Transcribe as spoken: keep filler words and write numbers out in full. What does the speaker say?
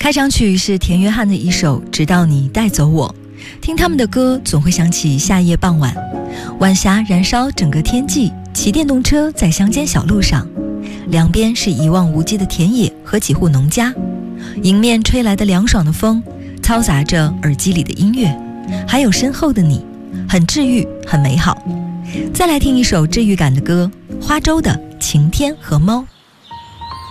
开场曲是田约翰的一首《直到你带走我》，听他们的歌总会想起夏夜傍晚，晚霞燃烧整个天际，骑电动车在乡间小路上，两边是一望无际的田野和几户农家，迎面吹来的凉爽的风嘈杂着耳机里的音乐，还有身后的你，很治愈，很美好。再来听一首治愈感的歌，花粥的《晴天和猫》。